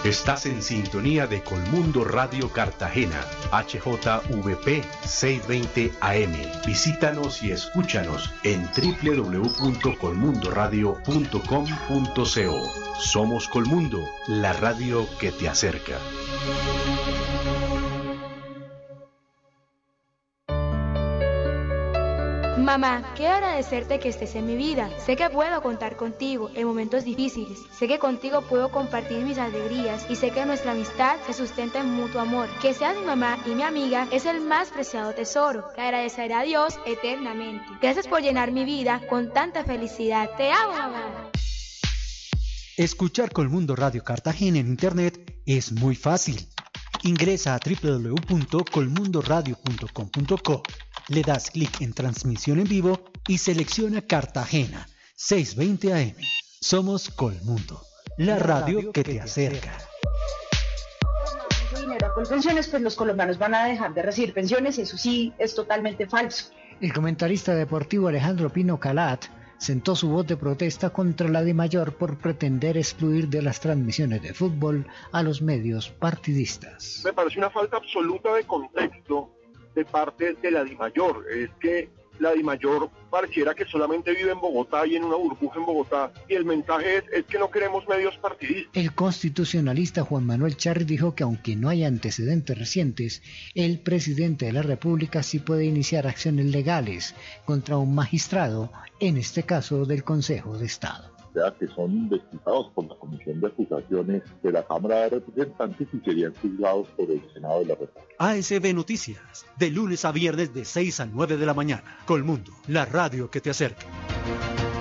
Estás en sintonía de Colmundo Radio Cartagena, HJVP 620 AM. Visítanos y escúchanos en www.colmundoradio.com.co. Somos Colmundo, la radio que te acerca. Mamá, quiero agradecerte que estés en mi vida. Sé que puedo contar contigo en momentos difíciles. Sé que contigo puedo compartir mis alegrías y sé que nuestra amistad se sustenta en mutuo amor. Que seas mi mamá y mi amiga es el más preciado tesoro. Te agradeceré a Dios eternamente. Gracias por llenar mi vida con tanta felicidad. Te amo, mamá. Escuchar Colmundo Radio Cartagena en internet es muy fácil. Ingresa a www.colmundoradio.com.co. Le das clic en transmisión en vivo y selecciona Cartagena 620 AM. Somos Colmundo, la radio que te acerca. Dinero con pensiones, pues los colombianos van a dejar de recibir pensiones, eso sí es totalmente falso. El comentarista deportivo Alejandro Pino Calat sentó su voz de protesta contra la DIMAYOR por pretender excluir de las transmisiones de fútbol a los medios partidistas. Me parece una falta absoluta de contexto de parte de la DIMAYOR. Es que la DIMAYOR pareciera que solamente vive en Bogotá y en una burbuja en Bogotá, y el mensaje es que no queremos medios partidistas. El constitucionalista Juan Manuel Charri dijo que aunque no hay antecedentes recientes, el presidente de la República sí puede iniciar acciones legales contra un magistrado, en este caso del Consejo de Estado. Que son investigados por la Comisión de Acusaciones de la Cámara de Representantes y serían juzgados por el Senado de la República. ASB Noticias, de lunes a viernes de 6 a 9 de la mañana. Colmundo, la radio que te acerca.